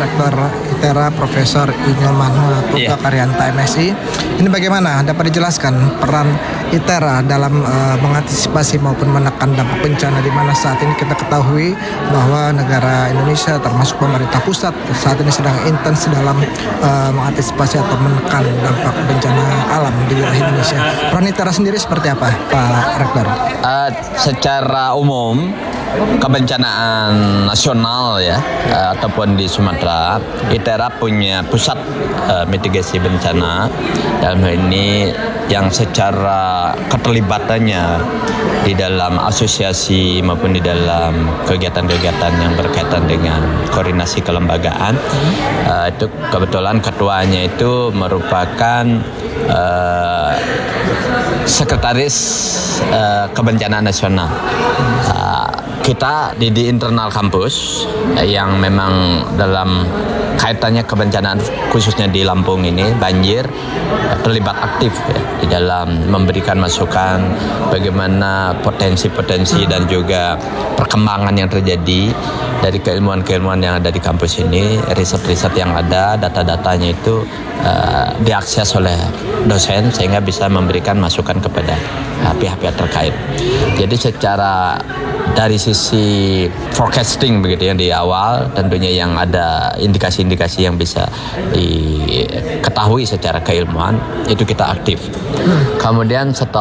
Rektor ITERA Profesor Inyoman Putra Karyanta MSI. Ini bagaimana dapat dijelaskan peran ITERA dalam mengantisipasi maupun menekan dampak bencana, di mana saat ini kita ketahui bahwa negara Indonesia termasuk pemerintah pusat saat ini sedang intens dalam mengantisipasi atau menekan dampak bencana alam di wilayah Indonesia. Peran ITERA sendiri seperti apa, Pak Rektor? Secara umum kebencanaan nasional ya ataupun di Sumatera, ITERA punya pusat mitigasi bencana dalam hal ini yang secara keterlibatannya di dalam asosiasi maupun di dalam kegiatan-kegiatan yang berkaitan dengan koordinasi kelembagaan. Itu kebetulan ketuanya itu merupakan sekretaris kebencanaan nasional. Kita di internal kampus yang memang dalam kaitannya kebencanaan khususnya di Lampung ini banjir terlibat aktif ya, di dalam memberikan masukan bagaimana potensi-potensi dan juga perkembangan yang terjadi dari keilmuan-keilmuan yang ada di kampus ini, riset-riset yang ada, data-datanya itu diakses oleh dosen sehingga bisa memberikan masukan kepada pihak-pihak terkait. Jadi secara dari sisi forecasting begitu ya di awal, tentunya yang ada indikasi-indikasi yang bisa diketahui secara keilmuan itu kita aktif. Kemudian setelah